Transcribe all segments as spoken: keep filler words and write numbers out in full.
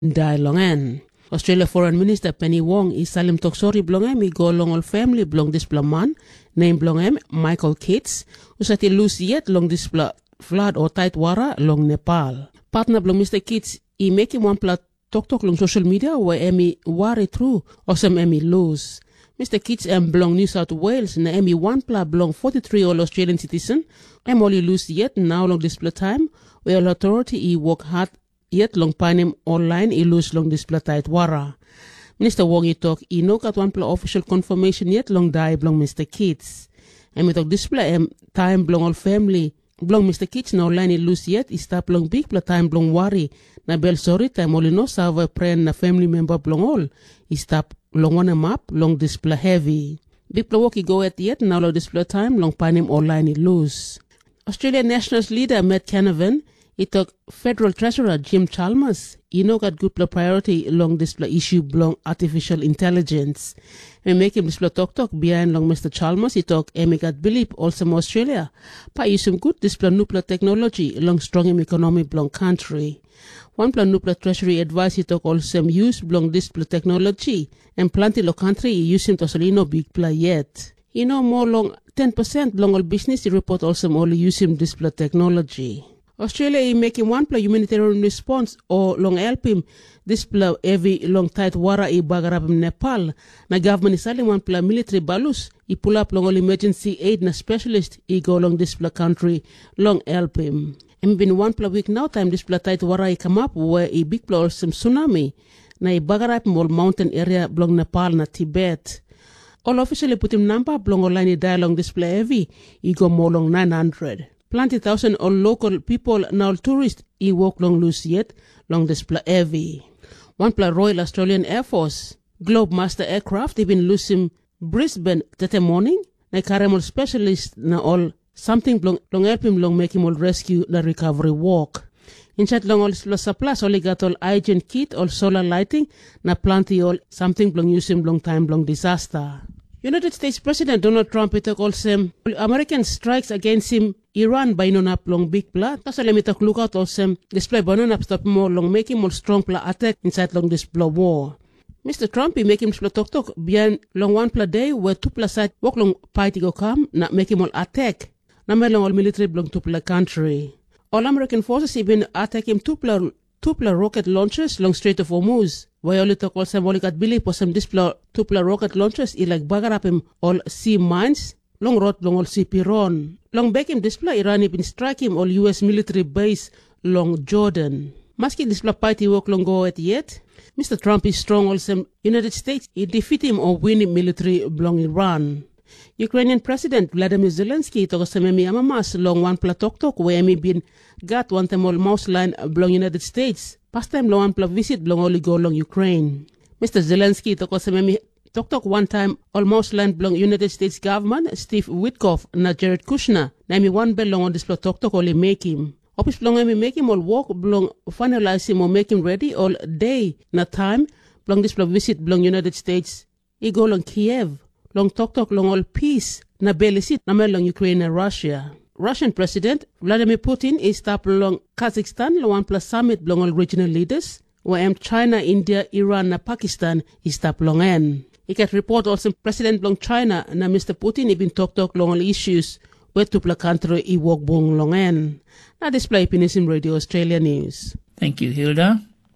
dai longen. Australia Foreign Minister Penny Wong is salim toksori blongem i go long all family blong displa man name blongem Michael Kitts usati lose yet long displa flood or tight wara long Nepal. Partner blong Mister Kitts i make him one plat tok tok long social media where emi worry through or some emi lose. Mister Kitts em blong New South Wales na emi one pla blong forty-three all Australian citizen em only lose yet now long displa time where authority i work hard yet long panim online i lose long displa tight wara. Minister Wong i talk i no kat one pla official confirmation yet long die blong Mister Kitts. Em i talk displa em time blong all family blong Mister Kitts na online i lose yet i stop long big pla time blong worry na bel sorry time only no serve friend na family member blong all i stop long one map long displa heavy. Big pla walk i go at yet now long displa time long panim online i lose. Australian Nationals leader Matt Canavan he took Federal Treasurer Jim Chalmers he no got good priority long display issue blong artificial intelligence. We make him display talk talk behind long Mister Chalmers he talk emi got believe also Australia pa use some good display nuclear technology long strong im economy blong country. One plan nuclear treasury advice he talk also use blong display technology and plenty lo country use him to solino big play yet. He know more long ten percent long all business he report also only use him display technology. Australia is making one play humanitarian response or long help him display every long tight wara i bagarab Nepal. Na government is selling one play military balus i pull up long all emergency aid na specialist i go long display country long help him. And been one play week now time display tight wara i come up where i big play or some tsunami na i bagarab mall mountain area blong Nepal na Tibet. All officially put him number blong online i dialogue display heavy i go more long nine hundred. Plenty thousand all local people now tourists i walk long loose yet long display heavy. One pla Royal Australian Air Force Globemaster aircraft they been losing Brisbane that morning na karamol specialist na all something long long help him long make him all rescue the recovery walk. In chat long all supplies only got all hygiene kit all solar lighting na plenty all something long use him long time long disaster. United States President Donald Trump it also American strikes against him Iran by non up long big pla. Kasi let me talk look out also display by non up stop more long making more strong pla attack inside long display war. Mister Trump he make him slow talk talk beyond long one pla day where two pla side walk long party go come na make him all attack. Na me long all military belong to pla country. All American forces he been attacking two pla two pla rocket launchers long Strait of Hormuz. Why only talk all some only got believe for some display two pla rocket launchers he like bagar up him all sea mines long road long all sea piron. Long back him display Iran been strike him all U S military base long Jordan. Maski display party work long go at yet. Mister Trump is strong also United States he defeat him or win him military long Iran. Ukrainian President Vladimir Zelensky took some emi amamas long one pla talk talk where emi been got one time all mouse line belong United States. Past time long one pla visit belong only go long Ukraine. Mister Zelensky took some emi talk talk one time almost land belong United States government Steve Witkoff na Jared Kushner. Na emi one bell long on this pla talk talk only make him. Opis belong emi make him all walk belong finalize him or make him ready all day na time belong this pla visit belong United States. He go long Kiev. Long talk talk long all peace na belisit na long Ukraine and Russia. Russian President Vladimir Putin is stop long Kazakhstan long one plus summit long all regional leaders where China, India, Iran na Pakistan is stop long en. He can report also President long China na Mister Putin he been talk talk long all issues where to pla country he walk bong long en. Now display Pinism Radio Australia News. Thank you, Hilda.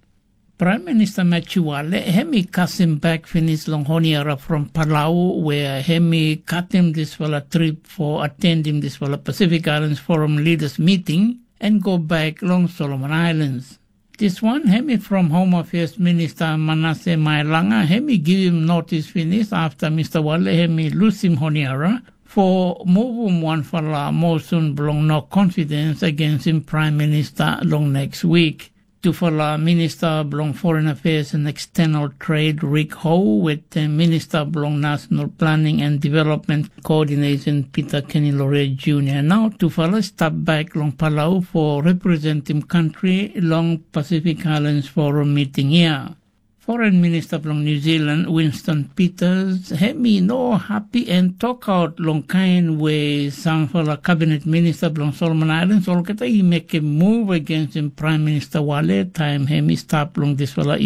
Prime Minister Matthew Wale, hemi kasim back finish long honiara from Palau, where hemi cut him this for a trip for attending this for a Pacific Islands Forum leaders meeting and go back long Solomon Islands. This one, hemi from Home Affairs Minister Manasseh Mailanga, hemi give him notice finish after Mister Wale hemi lose him honiara for move one for la more soon belong no confidence against him Prime Minister long next week. To follow Minister belong Foreign Affairs and External Trade Rick Ho with the Minister belong National Planning and Development Coordination Peter Kenny Laureate Junior Now to follow step back long Palau for representing country long Pacific Islands Forum meeting here. Foreign Minister from New Zealand, Winston Peters, had me no happy and talk out long kind way sang for the Cabinet Minister from Solomon Islands, so he make a move against him Prime Minister Wale, time he stop long this fella